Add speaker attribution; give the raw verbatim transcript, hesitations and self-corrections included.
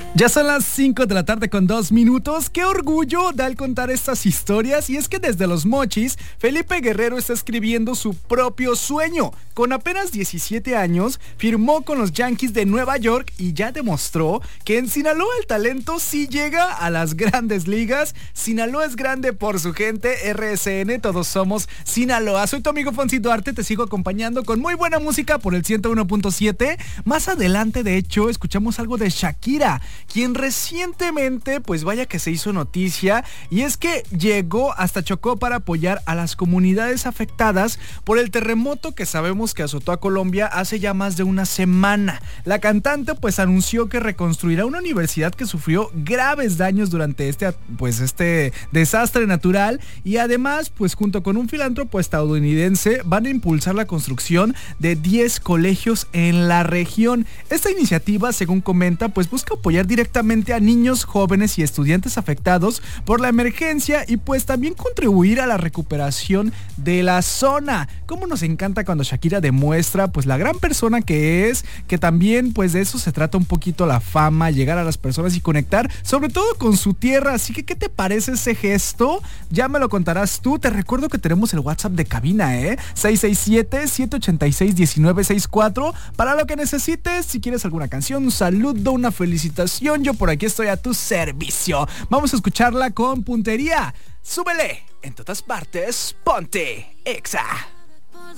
Speaker 1: Ya son las cinco de la tarde con dos minutos. Qué orgullo da el contar estas historias. Y es que desde Los Mochis, Felipe Guerrero está escribiendo su propio sueño. Con apenas diecisiete años, firmó con los Yankees de Nueva York y ya demostró que en Sinaloa el talento sí llega a las grandes ligas. Sinaloa es grande por su gente. R S N, todos somos Sinaloa. Soy tu amigo Fonsi Duarte, te sigo acompañando con muy buena música por el ciento uno punto siete. Más adelante, de hecho, escuchamos algo de Shakira, quien recientemente, pues vaya que se hizo noticia, y es que llegó hasta Chocó para apoyar a las comunidades afectadas por el terremoto que sabemos que azotó a Colombia hace ya más de una semana. La cantante pues anunció que reconstruirá una universidad que sufrió graves daños durante este, pues este desastre natural, y además pues junto con un filántropo estadounidense van a impulsar la construcción de diez colegios en la región. Esta iniciativa, según comenta, pues busca apoyar directamente a niños, jóvenes y estudiantes afectados por la emergencia y pues también contribuir a la recuperación de la zona. Como nos encanta cuando Shakira demuestra pues la gran persona que es, que también pues de eso se trata un poquito la fama, llegar a las personas y conectar sobre todo con su tierra. Así que ¿qué te parece ese gesto? Ya me lo contarás tú. Te recuerdo que tenemos el WhatsApp de cabina, ¿eh? seis seis siete, siete ocho seis, uno nueve seis cuatro para lo que necesites. Si quieres alguna canción, un saludo, una felicitación, yo por aquí estoy a tu servicio. Vamos a escucharla con puntería. Súbele, en todas partes, ponte Exa.